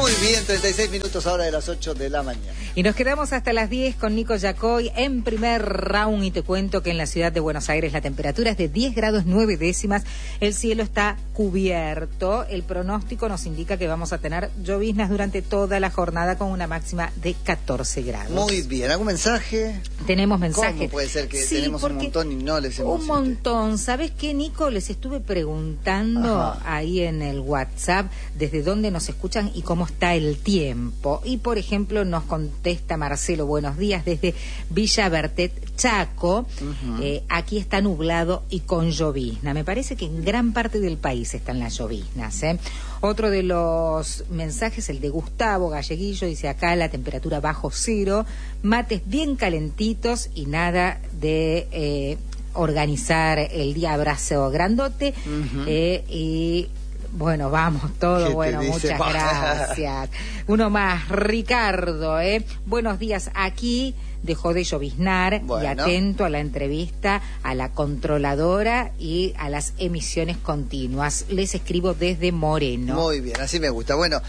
Muy bien, 36 minutos ahora de las 8 de la mañana. Y nos quedamos hasta las 10 con Nico Yacoy en primer round y te cuento que en la ciudad de Buenos Aires la temperatura es de 10 grados 9 décimas, el cielo está cubierto, el pronóstico nos indica que vamos a tener lloviznas durante toda la jornada con una máxima de 14 grados. Muy bien, ¿algún mensaje? Tenemos mensajes. ¿Cómo puede ser que sí, tenemos un montón y no les hemos... Un montón. ¿Sabes qué, Nico? Les estuve preguntando ahí en el WhatsApp desde dónde nos escuchan y cómo está el tiempo. Y, por ejemplo, nos contesta Marcelo, buenos días, desde Villa Bertet, Chaco. Aquí está nublado y con llovizna. Me parece que en gran parte del país están las lloviznas, ¿eh? Otro de los mensajes, el de Gustavo Galleguillo, dice acá la temperatura bajo cero, mates bien calentitos y nada de organizar el día abrazo grandote. Y bueno, vamos todo, bueno, muchas gracias. Uno más, Ricardo, buenos días, aquí dejó de lloviznar, y atento a la entrevista a la controladora y a las emisiones continuas. Les escribo desde Moreno. Muy bien, así me gusta. Bueno,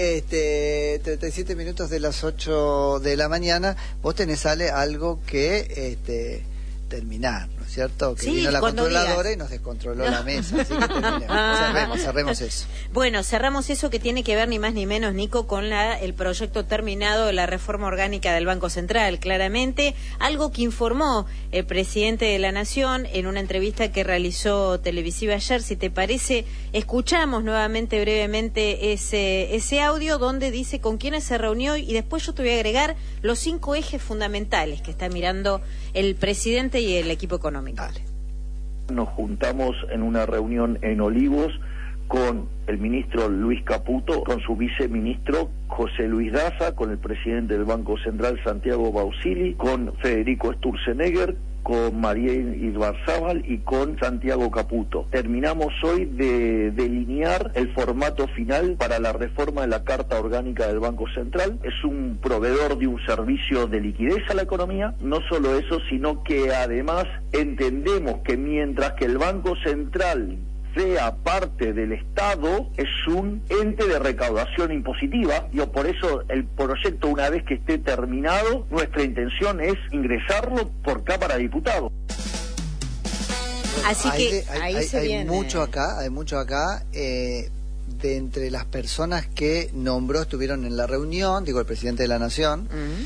37 minutos de las 8 de la mañana, vos tenés, Ale, algo que terminar, ¿no es cierto? Que vino la controladora y nos descontroló la mesa, así que cerremos eso. Bueno, cerramos eso que tiene que ver ni más ni menos, Nico, con el proyecto terminado de la reforma orgánica del Banco Central, claramente, algo que informó el presidente de la Nación en una entrevista que realizó televisiva ayer. Si te parece, escuchamos nuevamente brevemente ese audio donde dice con quiénes se reunió y después yo te voy a agregar los 5 ejes fundamentales que está mirando el presidente y el equipo económico. Dale. Nos juntamos en una reunión en Olivos con el ministro Luis Caputo, con su viceministro José Luis Daza, con el presidente del Banco Central Santiago Bausili, con Federico Sturzenegger, con María Ibarzábal y con Santiago Caputo. Terminamos hoy de delinear el formato final para la reforma de la Carta Orgánica del Banco Central. Es un proveedor de un servicio de liquidez a la economía. No solo eso, sino que además entendemos que mientras que el Banco Central sea parte del Estado, es un ente de recaudación impositiva. Por eso el proyecto, una vez que esté terminado, nuestra intención es ingresarlo por Cámara de Diputados. Así que ahí se viene. Hay mucho acá, de entre las personas que nombró, estuvieron en la reunión, digo, el presidente de la Nación,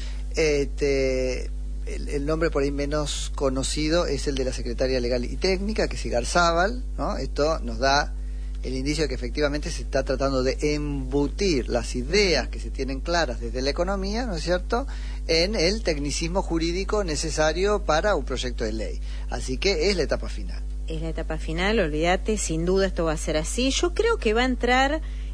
el nombre por ahí menos conocido es el de la secretaria legal y técnica, que es Igarzábal, ¿no? Esto nos da el indicio de que efectivamente se está tratando de embutir las ideas que se tienen claras desde la economía, ¿no es cierto?, en el tecnicismo jurídico necesario para un proyecto de ley. Así que es la etapa final. Es la etapa final, olvídate, sin duda esto va a ser así. Yo creo que va a entrar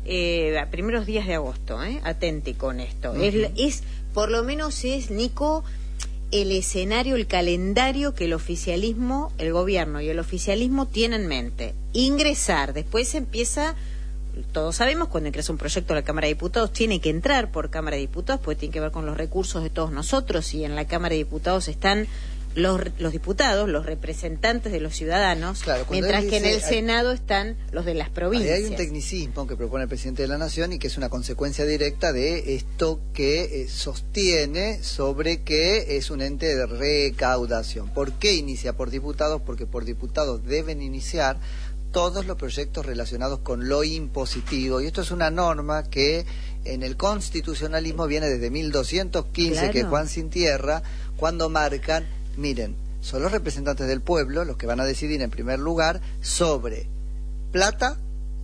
a primeros días de agosto, atenti con esto. Por lo menos es, Nico, el escenario, el calendario que el oficialismo, el gobierno y el oficialismo tienen en mente. Ingresar, después empieza, todos sabemos, cuando ingresa un proyecto a la Cámara de Diputados, tiene que entrar por Cámara de Diputados, porque tiene que ver con los recursos de todos nosotros, y en la Cámara de Diputados están los diputados, los representantes de los ciudadanos, claro, mientras que en el Senado están los de las provincias. Hay un tecnicismo que propone el presidente de la Nación y que es una consecuencia directa de esto que sostiene sobre que es un ente de recaudación. ¿Por qué inicia por diputados? Porque por diputados deben iniciar todos los proyectos relacionados con lo impositivo, y esto es una norma que en el constitucionalismo viene desde 1215, claro, que Juan Sin Tierra, cuando marcan, miren, son los representantes del pueblo los que van a decidir en primer lugar sobre plata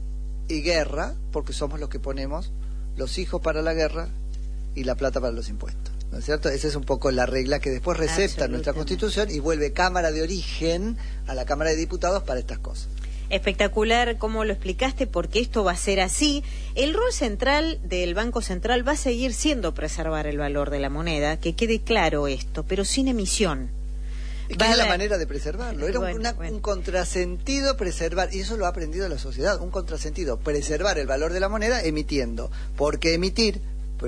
y guerra, porque somos los que ponemos los hijos para la guerra y la plata para los impuestos, ¿no es cierto? Esa es un poco la regla que después recepta nuestra Constitución y vuelve Cámara de origen a la Cámara de Diputados para estas cosas. Espectacular cómo lo explicaste, porque esto va a ser así. El rol central del Banco Central va a seguir siendo preservar el valor de la moneda, que quede claro esto, pero sin emisión. Es que es la manera de preservarlo. Era un contrasentido preservar, y eso lo ha aprendido la sociedad, un contrasentido, preservar el valor de la moneda emitiendo, porque emitir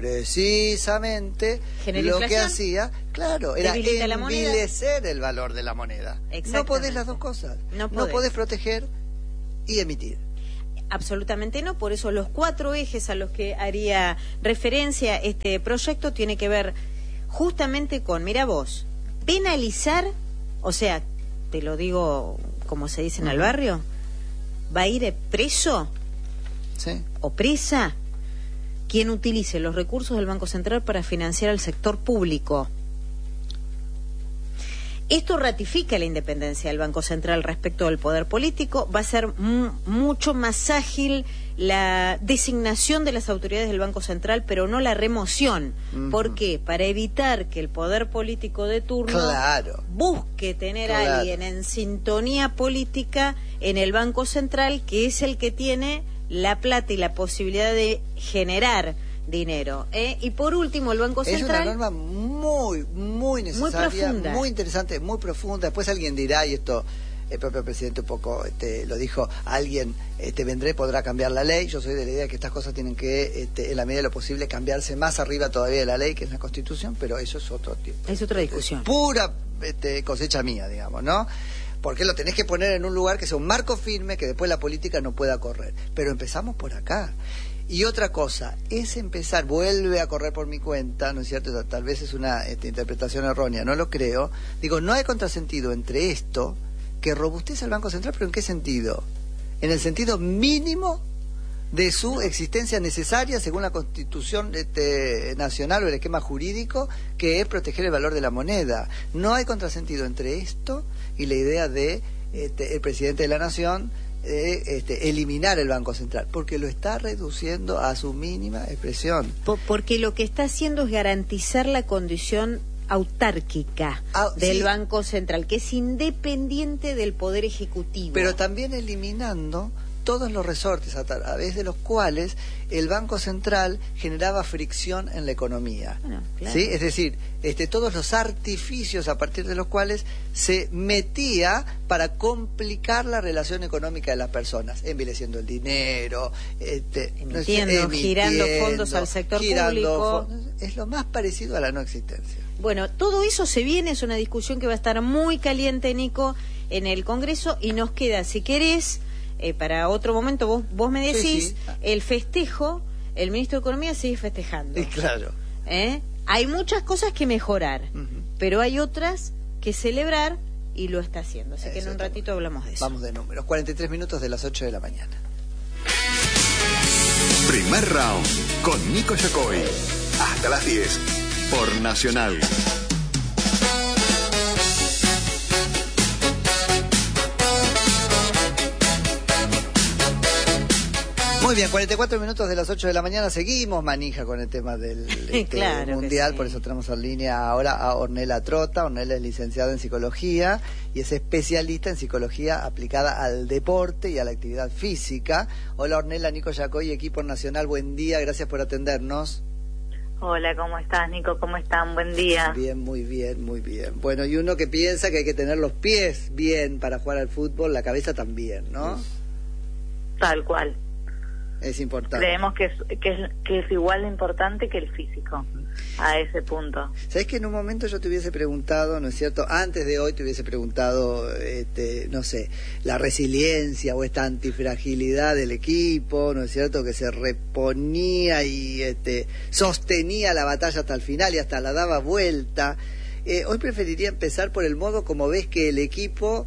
precisamente lo que hacía, claro, era envilecer el valor de la moneda. No podés las dos cosas, no podés proteger y emitir. Absolutamente no, por eso los 4 ejes a los que haría referencia este proyecto tiene que ver justamente con, mira vos, penalizar, o sea, te lo digo como se dice en el barrio, va a ir preso o presa quien utilice los recursos del Banco Central para financiar al sector público. Esto ratifica la independencia del Banco Central respecto del poder político. Va a ser mucho más ágil la designación de las autoridades del Banco Central, pero no la remoción. ¿Por qué? Para evitar que el poder político de turno busque tener a alguien en sintonía política en el Banco Central, que es el que tiene la plata y la posibilidad de generar dinero. Y por último, el Banco Central... Es una norma muy necesaria, muy interesante, muy profunda. Después alguien dirá, y esto el propio presidente un poco lo dijo, alguien podrá cambiar la ley. Yo soy de la idea que estas cosas tienen que, en la medida de lo posible, cambiarse más arriba todavía de la ley, que es la Constitución, pero eso es otro tiempo. Es otra discusión. Es pura cosecha mía, digamos, ¿no? Porque lo tenés que poner en un lugar que sea un marco firme, que después la política no pueda correr. Pero empezamos por acá. Y otra cosa, es empezar, vuelve a correr por mi cuenta, ¿no es cierto? Tal vez es una interpretación errónea, no lo creo. Digo, no hay contrasentido entre esto, que robustece al Banco Central, pero ¿en qué sentido? En el sentido mínimo de su existencia necesaria según la Constitución nacional o el esquema jurídico, que es proteger el valor de la moneda. No hay contrasentido entre esto y la idea de el presidente de la Nación eliminar el Banco Central, porque lo está reduciendo a su mínima expresión. Porque lo que está haciendo es garantizar la condición autárquica del Banco Central, que es independiente del Poder Ejecutivo. Pero también eliminando todos los resortes a través de los cuales el Banco Central generaba fricción en la economía. Bueno, claro. ¿Sí? Es decir, todos los artificios a partir de los cuales se metía para complicar la relación económica de las personas, envileciendo el dinero, emitiendo, girando fondos al sector público. Es lo más parecido a la no existencia. Bueno, todo eso se viene, es una discusión que va a estar muy caliente, Nico, en el Congreso, y nos queda, si querés, para otro momento, vos me decís, el festejo, el ministro de Economía sigue festejando. Claro. Hay muchas cosas que mejorar, pero hay otras que celebrar, y lo está haciendo. Así que en un ratito hablamos de eso. Vamos de números, 43 minutos de las 8 de la mañana. Primer round, con Nico Yacoy. Hasta las 10, por Nacional. Muy bien, 44 minutos de las 8 de la mañana. Seguimos manija con el tema del claro mundial, sí. Por eso tenemos en línea ahora a Ornella Trota. Ornella es licenciada en psicología y es especialista en psicología aplicada al deporte y a la actividad física. Hola Ornella, Nico Yacoy, equipo nacional, buen día, gracias por atendernos. Hola, ¿cómo estás, Nico? ¿Cómo están? Buen día. Bien, muy bien, muy bien. Bueno, y uno que piensa que hay que tener los pies bien para jugar al fútbol, la cabeza también, ¿no? Tal cual. Es importante. Creemos que es igual de importante que el físico, a ese punto. ¿Sabés que en un momento yo te hubiese preguntado, ¿no es cierto? Antes de hoy te hubiese preguntado, no sé, la resiliencia o esta antifragilidad del equipo, ¿no es cierto? Que se reponía y sostenía la batalla hasta el final y hasta la daba vuelta. Hoy preferiría empezar por el modo como ves que el equipo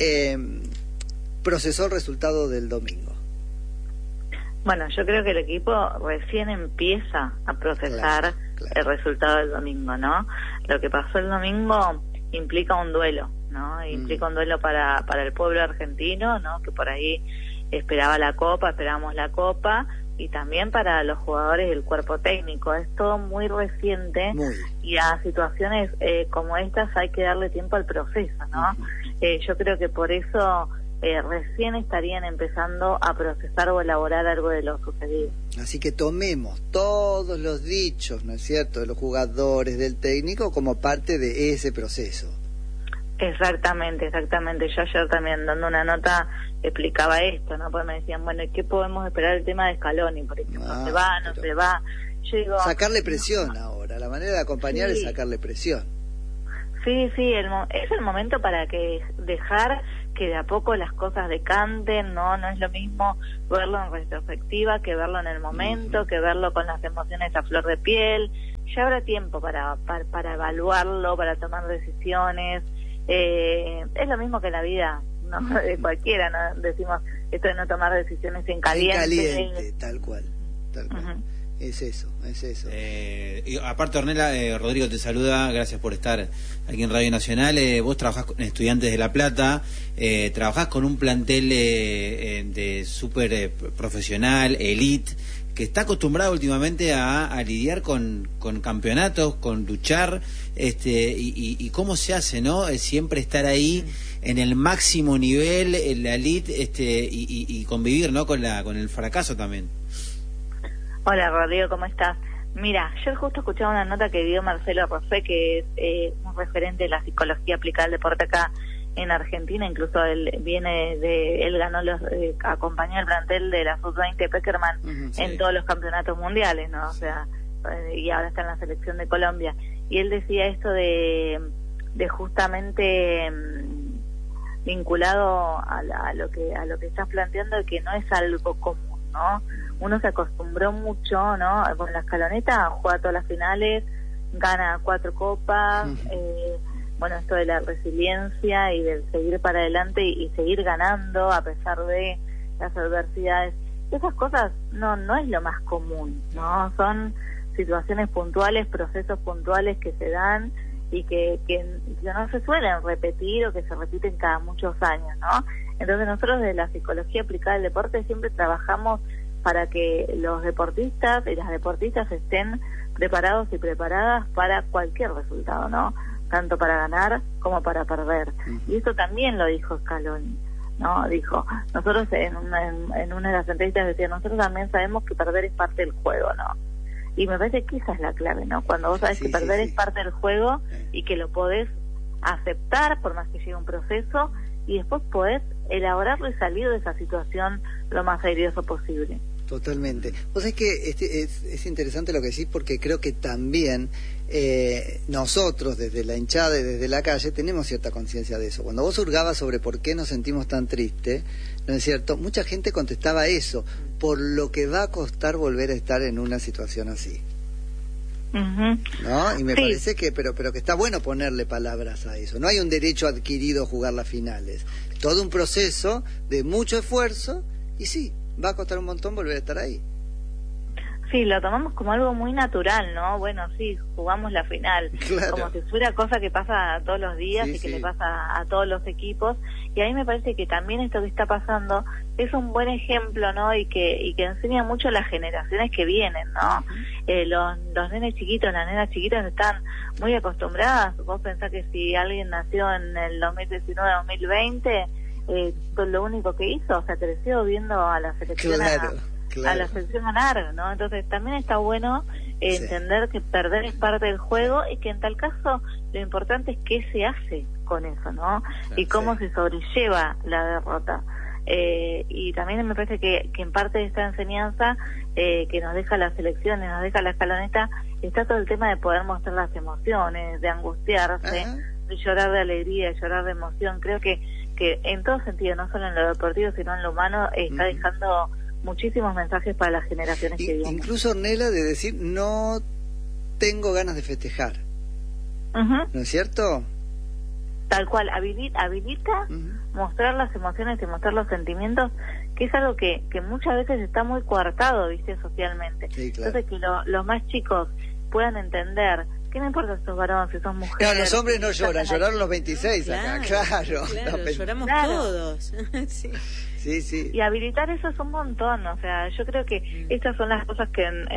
procesó el resultado del domingo. Bueno, yo creo que el equipo recién empieza a procesar el resultado del domingo, ¿no? Lo que pasó el domingo implica un duelo, ¿no? Implica un duelo para el pueblo argentino, ¿no? Que por ahí esperábamos la Copa, y también para los jugadores del cuerpo técnico. Es todo muy reciente y a situaciones como estas hay que darle tiempo al proceso, ¿no? Yo creo que por eso... recién estarían empezando a procesar o elaborar algo de lo sucedido. Así que tomemos todos los dichos, ¿no es cierto?, de los jugadores, del técnico, como parte de ese proceso. Exactamente. Yo ayer también dando una nota explicaba esto, ¿no? Porque me decían, bueno, ¿qué podemos esperar del tema de Scaloni? Por ejemplo, ¿se va, no se va? Yo digo... Sacarle presión ahora, la manera de acompañar es sacarle presión. Sí, es el momento para que dejar que de a poco las cosas decanten, no es lo mismo verlo en retrospectiva que verlo en el momento, que verlo con las emociones a flor de piel. Ya habrá tiempo para evaluarlo, para tomar decisiones. Es lo mismo que la vida, ¿no? De cualquiera, ¿no? Decimos esto de no tomar decisiones en caliente. Tal cual. Uh-huh. Es eso. Y aparte, Ornella, Rodrigo te saluda, gracias por estar aquí en Radio Nacional. Vos trabajás con Estudiantes de La Plata, trabajás con un plantel de súper profesional, elite, que está acostumbrado últimamente a lidiar con campeonatos, con luchar, y cómo se hace, ¿no? Siempre estar ahí en el máximo nivel, en la elite, y convivir, ¿no? Con el fracaso también. Hola Rodrigo, ¿cómo estás? Mira, yo justo escuchaba una nota que dio Marcelo Roffé, que es un referente de la psicología aplicada al deporte acá en Argentina. Incluso él ganó acompañó el plantel de la Sub-20 Peckerman en todos los campeonatos mundiales, ¿no? O sea, y ahora está en la selección de Colombia. Y él decía esto de justamente vinculado a lo que estás planteando, de que no es algo común, ¿no? Uno se acostumbró mucho, ¿no? Con la escaloneta juega todas las finales, gana 4 copas, bueno, esto de la resiliencia y del seguir para adelante y seguir ganando a pesar de las adversidades. Esas cosas no es lo más común, ¿no? Son situaciones puntuales, procesos puntuales que se dan y que no se suelen repetir o que se repiten cada muchos años, ¿no? Entonces nosotros desde la psicología aplicada al deporte siempre trabajamos para que los deportistas y las deportistas estén preparados y preparadas para cualquier resultado, ¿no? Tanto para ganar como para perder. Y eso también lo dijo Scaloni, ¿no? Dijo, nosotros en una de las entrevistas decía, nosotros también sabemos que perder es parte del juego, ¿no? Y me parece que esa es la clave, ¿no? Cuando vos sabes que perder es parte del juego y que lo podés aceptar por más que llegue un proceso y después podés elaborarlo y salir de esa situación lo más airoso posible. Totalmente. Vos sabés que es interesante lo que decís, porque creo que también nosotros desde la hinchada y desde la calle tenemos cierta conciencia de eso. Cuando vos hurgabas sobre por qué nos sentimos tan tristes, ¿no es cierto? Mucha gente contestaba eso, por lo que va a costar volver a estar en una situación así. ¿No? Y me parece que pero que está bueno ponerle palabras a eso. No hay un derecho adquirido a jugar las finales. Todo un proceso de mucho esfuerzo y sí, va a costar un montón volver a estar ahí. Sí, lo tomamos como algo muy natural, ¿no? Bueno, sí, jugamos la final, claro, como si fuera cosa que pasa todos los días y que le pasa a todos los equipos. Y a mí me parece que también esto que está pasando es un buen ejemplo, ¿no? Y que enseña mucho a las generaciones que vienen, ¿no? Los nenes chiquitos, las nenas chiquitas están muy acostumbradas. Vos pensás que si alguien nació en el 2019-2020, lo único que hizo, o sea, creció viendo a la selección a la selección ganar, ¿no? Entonces también está bueno entender que perder es parte del juego y que en tal caso lo importante es qué se hace con eso, ¿no? Y cómo se sobrelleva la derrota. Y también me parece que en parte de esta enseñanza que nos deja la selección, nos deja la escaloneta, está todo el tema de poder mostrar las emociones, de angustiarse, de llorar de alegría, de llorar de emoción. Creo que en todo sentido, no solo en lo deportivo, sino en lo humano, está dejando muchísimos mensajes para las generaciones que vienen. Incluso, Ornella, de decir, no tengo ganas de festejar. ¿No es cierto? Tal cual, habilita mostrar las emociones y mostrar los sentimientos, que es algo que muchas veces está muy coartado, ¿viste? Socialmente. Sí, claro. Entonces, que los más chicos puedan entender que no importa si sos varón, si sos mujer. No, los hombres no lloran, lloraron los 26 acá, claro. Lloramos todos. Sí. Y habilitar eso es un montón, o sea, yo creo que estas son las cosas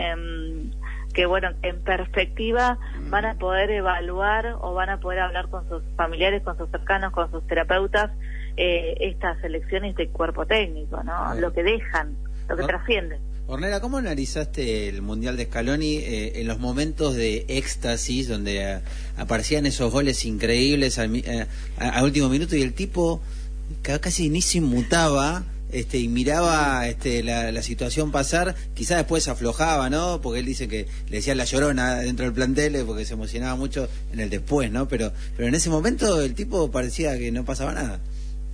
que bueno, en perspectiva van a poder evaluar o van a poder hablar con sus familiares, con sus cercanos, con sus terapeutas, estas elecciones de cuerpo técnico, ¿no? Lo que dejan, lo que trascienden. Ornella, ¿cómo analizaste el Mundial de Scaloni en los momentos de éxtasis donde aparecían esos goles increíbles al último minuto y el tipo casi ni se inmutaba y miraba la situación pasar? Quizás después aflojaba, ¿no? Porque él dice que le decía la llorona dentro del plantel porque se emocionaba mucho en el después, ¿no? Pero en ese momento el tipo parecía que no pasaba nada.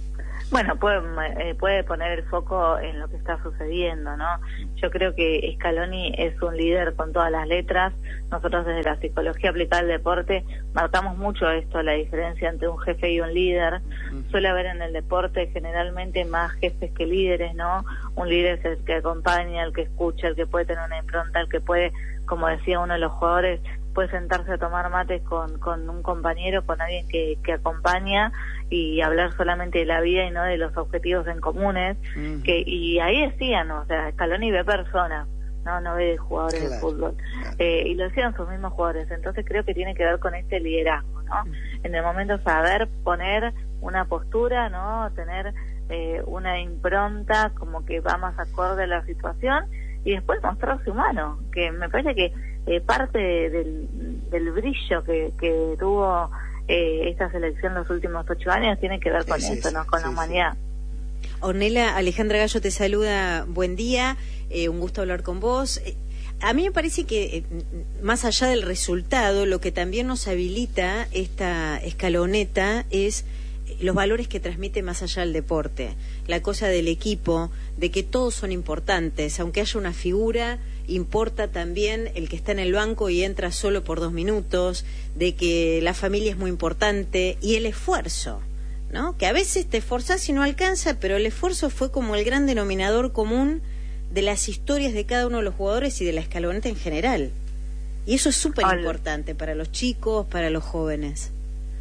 Bueno, puede poner el foco en lo que está sucediendo, ¿no? Yo creo que Scaloni es un líder con todas las letras. Nosotros desde la psicología aplicada al deporte marcamos mucho esto, la diferencia entre un jefe y un líder. Suele haber en el deporte generalmente más jefes que líderes, ¿no? Un líder es el que acompaña, el que escucha, el que puede tener una impronta, el que puede, como decía uno de los jugadores, puede sentarse a tomar mates con un compañero, con alguien que acompaña y hablar solamente de la vida y no de los objetivos en comunes. Y ahí decían, o sea, Scaloni ve personas, no ve jugadores de fútbol. Y lo decían sus mismos jugadores. Entonces creo que tiene que ver con este liderazgo, ¿no? En el momento saber poner una postura, ¿no? Tener una impronta como que va más acorde a la situación y después mostrarse humano, que me parece que parte del brillo que tuvo esta selección los últimos 8 años tiene que ver con eso, ¿no? Con la humanidad. Ornella, Alejandra Gallo te saluda, buen día, un gusto hablar con vos. A mí me parece que más allá del resultado, lo que también nos habilita esta escaloneta es los valores que transmite más allá del deporte, la cosa del equipo, de que todos son importantes, aunque haya una figura, importa también el que está en el banco y entra solo por 2 minutos, de que la familia es muy importante y el esfuerzo, ¿no? Que a veces te esforzás y no alcanza, pero el esfuerzo fue como el gran denominador común de las historias de cada uno de los jugadores y de la escaloneta en general. Y eso es súper importante para los chicos, para los jóvenes.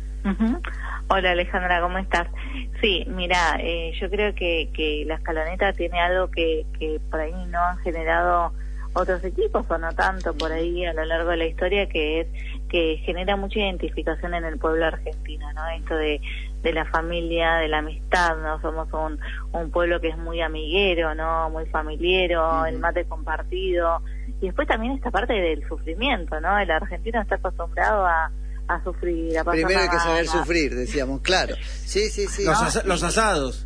Hola Alejandra, ¿cómo estás? Sí, mira, yo creo que la escaloneta tiene algo que por ahí no han generado otros equipos o no tanto por ahí a lo largo de la historia, que es que genera mucha identificación en el pueblo argentino, ¿no? Esto de la familia, de la amistad, ¿no? Somos un pueblo que es muy amiguero, ¿no? Muy familiero, el mate compartido, y después también esta parte del sufrimiento, ¿no? El argentino está acostumbrado a sufrir, a pasar. Primero hay que saber sufrir, decíamos, claro. Sí. Los asados.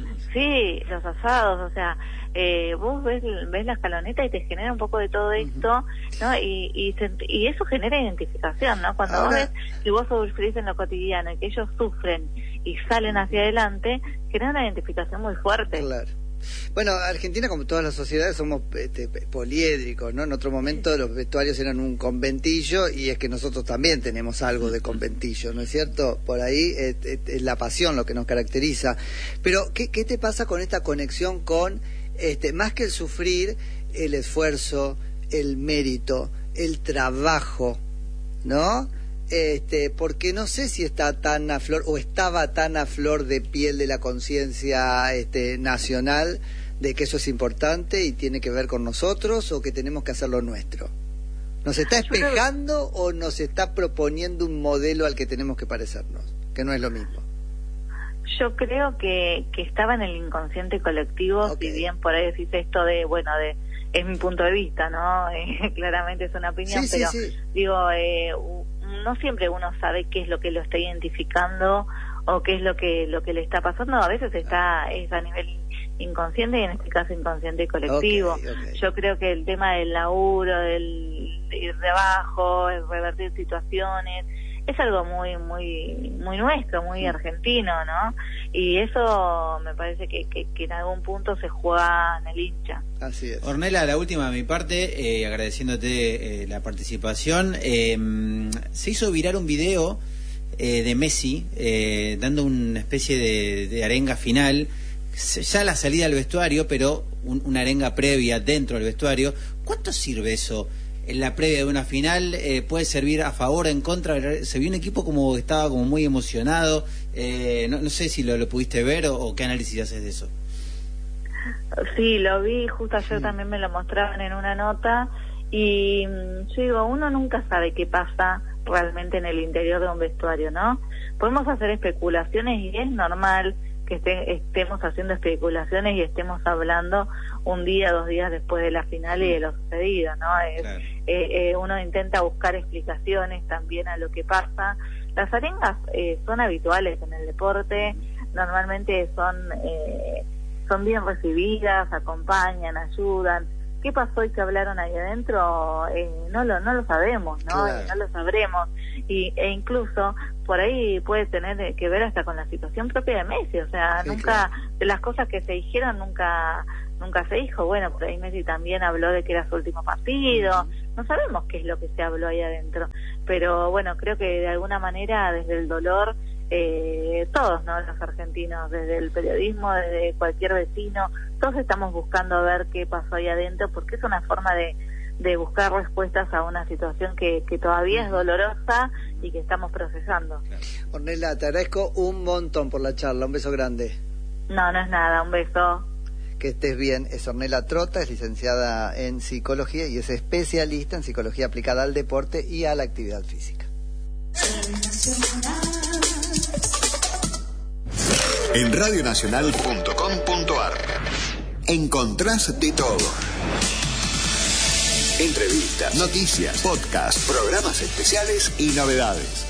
Sí, los asados, o sea, vos ves la escaloneta y te genera un poco de todo esto, ¿no? Y eso genera identificación, ¿no? Cuando vos ves que vos sufrís en lo cotidiano y que ellos sufren y salen hacia adelante, genera una identificación muy fuerte. Claro. Bueno, Argentina, como todas las sociedades, somos poliédricos, ¿no? En otro momento los vestuarios eran un conventillo y es que nosotros también tenemos algo de conventillo, ¿no es cierto? Por ahí es la pasión lo que nos caracteriza. Pero, ¿qué te pasa con esta conexión con, más que el sufrir, el esfuerzo, el mérito, el trabajo, ¿no? Porque no sé si está tan a flor o estaba tan a flor de piel de la conciencia nacional de que eso es importante y tiene que ver con nosotros o que tenemos que hacerlo nuestro. ¿Nos está espejando o nos está proponiendo un modelo al que tenemos que parecernos? Que no es lo mismo. Yo creo que estaba en el inconsciente colectivo, si bien por ahí decís esto es mi punto de vista, ¿no? Claramente es una opinión, sí. Digo, no siempre uno sabe qué es lo que lo está identificando o qué es lo que le está pasando. A veces es a nivel inconsciente y en este caso inconsciente colectivo. Okay. Yo creo que el tema del laburo, del ir de abajo, el revertir situaciones, es algo muy nuestro, muy argentino, ¿no? Y eso me parece que en algún punto se juega en el hincha. Así es. Ornella, la última de mi parte, agradeciéndote la participación. Se hizo viral un video de Messi dando una especie de arenga final, ya la salida al vestuario, pero una arenga previa dentro del vestuario. ¿Cuánto sirve eso? En la previa de una final, puede servir a favor o en contra. Se vio un equipo como que estaba como muy emocionado. No sé si lo pudiste ver o qué análisis haces de eso. Sí, lo vi, justo ayer también me lo mostraban en una nota y yo digo, uno nunca sabe qué pasa realmente en el interior de un vestuario, ¿no? Podemos hacer especulaciones y es normal que estemos haciendo especulaciones y estemos hablando un día, 2 días después de la final y de lo sucedido, ¿no? Claro. Uno intenta buscar explicaciones también a lo que pasa. Las arengas son habituales en el deporte, normalmente son bien recibidas, acompañan, ayudan. qué pasó y qué hablaron ahí adentro, no lo sabemos, ¿no? Claro. No lo sabremos. E incluso por ahí puede tener que ver hasta con la situación propia de Messi, o sea, Sí, nunca, claro. de las cosas que se dijeron nunca se dijo. Bueno, por ahí Messi también habló de que era su último partido, no sabemos qué es lo que se habló ahí adentro, pero bueno, creo que de alguna manera desde el dolor, todos, ¿no? Los argentinos, desde el periodismo, desde cualquier vecino, todos estamos buscando ver qué pasó ahí adentro, porque es una forma de buscar respuestas a una situación que todavía es dolorosa y que estamos procesando. Ornella, te agradezco un montón por la charla, un beso grande. No es nada, un beso. Que estés bien. Es Ornella Trota, es licenciada en psicología y es especialista en psicología aplicada al deporte y a la actividad física. En radionacional.com.ar encontrás de todo. Entrevistas, noticias, podcasts, programas especiales y novedades.